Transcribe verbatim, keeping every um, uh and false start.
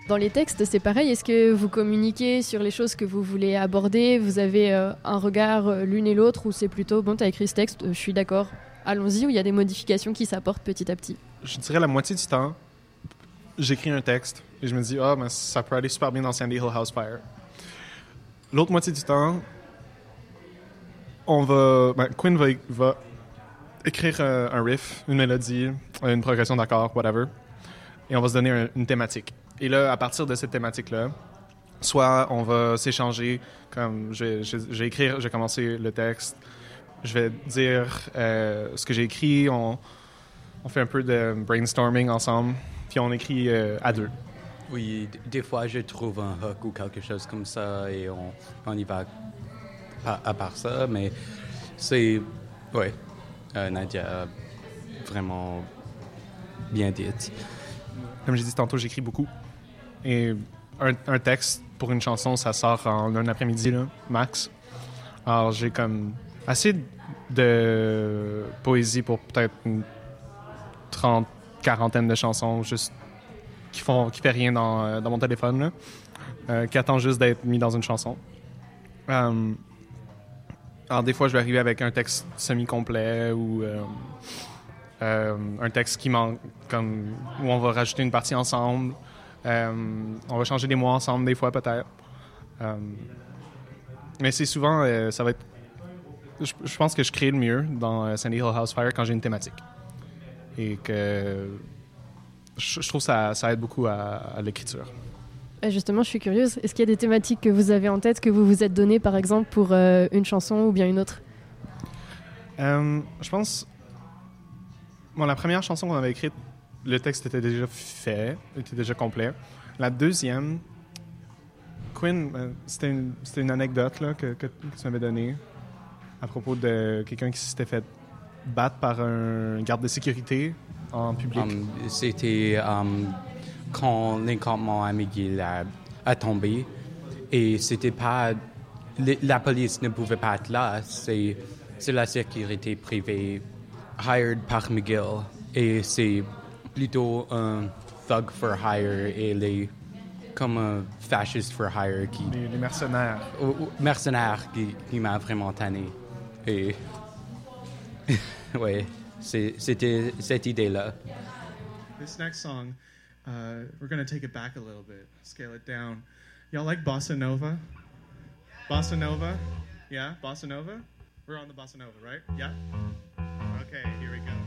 Dans les textes, c'est pareil. Est-ce que vous communiquez sur les choses que vous voulez aborder? Vous avez euh, un regard euh, l'une et l'autre, ou c'est plutôt, bon, t'as écrit ce texte, euh, je suis d'accord, allons-y, ou il y a des modifications qui s'apportent petit à petit? Je dirais la moitié du temps, j'écris un texte et je me dis « Ah, oh, ben, ça peut aller super bien dans Sandy Hill House Fire ». L'autre moitié du temps, on va... Ben, Quinn va, va écrire euh, un riff, une mélodie, une progression d'accords, whatever, et on va se donner un, une thématique. Et là, à partir de cette thématique-là, soit on va s'échanger, comme je, je, je vais écrire, je vais commencer le texte, je vais dire euh, ce que j'ai écrit, on, on fait un peu de brainstorming ensemble, puis on écrit euh, à deux. Oui, d- des fois je trouve un hook ou quelque chose comme ça et on, on y va à, à part ça, mais c'est... Ouais, euh, Nadia a vraiment bien dit. Comme j'ai dit tantôt, j'écris beaucoup. Et un, un texte pour une chanson, ça sort en un après-midi, là, max. Alors, j'ai comme assez de poésie pour peut-être une trente, quarantaine de chansons, juste qui font qui fait rien dans, dans mon téléphone, là, euh, qui attend juste d'être mis dans une chanson. Um, alors, des fois, je vais arriver avec un texte semi-complet ou euh, euh, un texte qui manque, comme, où on va rajouter une partie ensemble. Um, on va changer des mots ensemble, des fois, peut-être. Um, mais c'est souvent, euh, ça va être... Je, je pense que je crée le mieux dans euh, Sandy Hill House Fire quand j'ai une thématique. Et que je, je trouve que ça, ça aide beaucoup à, à l'écriture. Justement, je suis curieuse. Est-ce qu'il y a des thématiques que vous avez en tête, que vous vous êtes donné, par exemple, pour euh, une chanson ou bien une autre? Um, je pense... Bon, la première chanson qu'on avait écrite, le texte était déjà fait, était déjà complet. La deuxième, Quinn, euh, c'était, une, c'était une anecdote là, que, que, que tu m'avais donnée à propos de quelqu'un qui s'était fait battre par un garde de sécurité en public. Um, c'était um, quand l'encampement à McGill a, a tombé et c'était pas... La police ne pouvait pas être là. C'est, c'est la sécurité privée hired par McGill et c'est plutôt un thug for hire et les comme un fascist for hire qui Les, les mercenaires. ou, ou, mercenaire qui, qui m'a vraiment tanné et ouais c'est, c'était cette idée là. This next song, uh, we're gonna take it back a little bit, scale it down. Y'all like bossa nova? Bossa nova? Yeah, bossa nova? We're on the bossa nova, right? Yeah. Okay, here we go.